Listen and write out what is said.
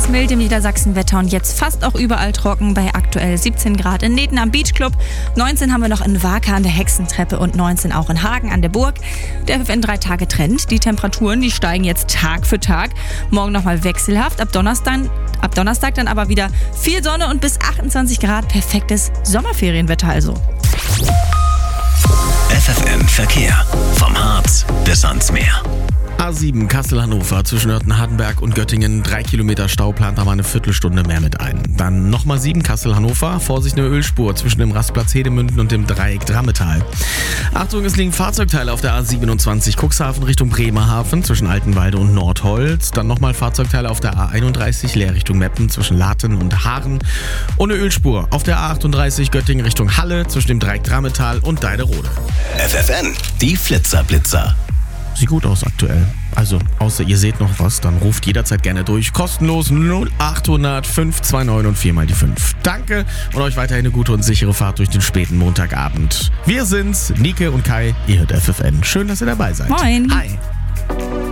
ganz mild im Niedersachsenwetter und jetzt fast auch überall trocken bei aktuell 17 Grad in Neten am Beachclub. 19 haben wir noch in Wacker an der Hexentreppe und 19 auch in Hagen an der Burg. Der FFN 3-Tage-Trend. Die Temperaturen, die steigen jetzt Tag für Tag. Morgen nochmal wechselhaft. Ab Donnerstag dann aber wieder viel Sonne und bis 28 Grad. Perfektes Sommerferienwetter also. FFN Verkehr. Vom Harz bis ans Meer. A7 Kassel-Hannover zwischen Nörten-Hardenberg und Göttingen. 3 Kilometer Stau, plant aber eine Viertelstunde mehr mit ein. Dann nochmal 7 Kassel-Hannover. Vorsicht, eine Ölspur zwischen dem Rastplatz Hedemünden und dem Dreieck Drammetal. Achtung, es liegen Fahrzeugteile auf der A27 Cuxhaven Richtung Bremerhaven zwischen Altenwalde und Nordholz. Dann nochmal Fahrzeugteile auf der A31 Leer Richtung Meppen zwischen Laten und Haaren. Und eine Ölspur auf der A38 Göttingen Richtung Halle zwischen dem Dreieck Drammetal und Deiderode. FFN, die Flitzer-Blitzer. Sieht gut aus aktuell. Also, außer ihr seht noch was, dann ruft jederzeit gerne durch. Kostenlos 0800 529 und 4 mal die 5. Danke und euch weiterhin eine gute und sichere Fahrt durch den späten Montagabend. Wir sind's, Nike und Kai. Ihr hört FFN. Schön, dass ihr dabei seid. Moin. Hi.